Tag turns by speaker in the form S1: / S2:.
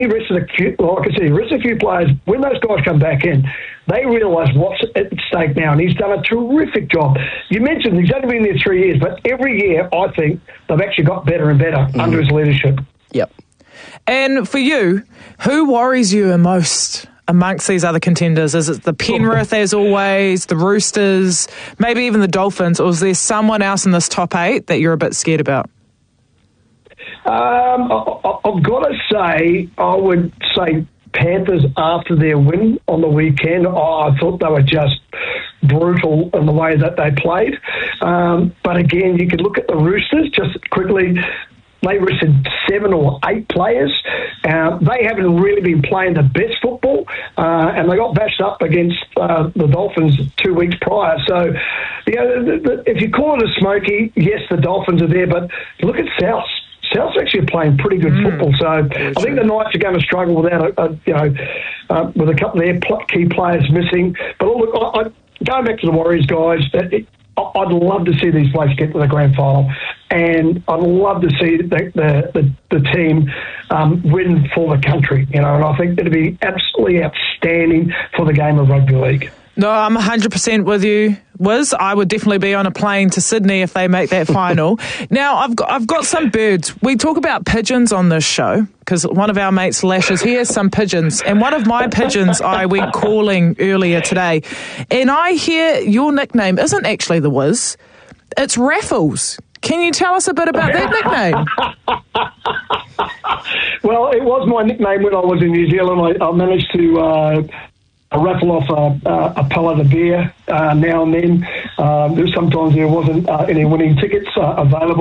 S1: he rested like I said, he rested a few players. When those guys come back in, they realise what's at stake now, and he's done a terrific job. You mentioned he's only been there 3 years, but every year I think they've actually got better and better under his leadership.
S2: Yep. And for you, who worries you most amongst these other contenders? Is it the Penrith, as always, the Roosters, maybe even the Dolphins, or is there someone else in this top 8 that you're a bit scared about?
S1: I've got to say, I would say Panthers after their win on the weekend. I thought they were just brutal in the way that they played. But again, you could look at the Roosters just quickly. They rested 7 or 8 players. They haven't really been playing the best football, and they got bashed up against the Dolphins 2 weeks prior. So, if you call it a smoky, yes, the Dolphins are there, but look at South. South's actually playing pretty good football, so I think the Knights are going to struggle without with a couple of their key players missing. But look, going back to the Warriors guys, I'd love to see these blokes get to the grand final, and I'd love to see the team win for the country. And I think it'd be absolutely outstanding for the game of rugby league.
S2: No, I'm 100% with you, Wiz. I would definitely be on a plane to Sydney if they make that final. Now, I've got some birds. We talk about pigeons on this show because one of our mates lashes. He has some pigeons, and one of my pigeons I went calling earlier today, and I hear your nickname isn't actually the Wiz, it's Raffles. Can you tell us a bit about that nickname?
S1: Well, it was my nickname when I was in New Zealand. I managed to raffle off a pellet of beer now and then. Sometimes there wasn't any winning tickets available.